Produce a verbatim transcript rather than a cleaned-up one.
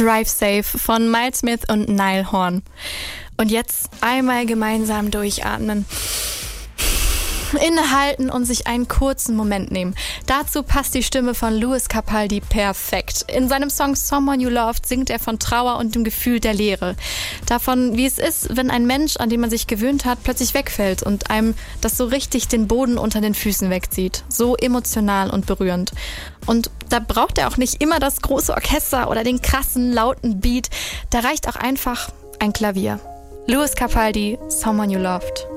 Drive Safe von Miles Smith und Niall Horan. Und jetzt einmal gemeinsam durchatmen. Innehalten und sich einen kurzen Moment nehmen. Dazu passt die Stimme von Lewis Capaldi perfekt. In seinem Song Someone You Loved singt er von Trauer und dem Gefühl der Leere. Davon, wie es ist, wenn ein Mensch, an den man sich gewöhnt hat, plötzlich wegfällt und einem das so richtig den Boden unter den Füßen wegzieht. So emotional und berührend. Und da braucht er auch nicht immer das große Orchester oder den krassen, lauten Beat. Da reicht auch einfach ein Klavier. Lewis Capaldi, Someone You Loved.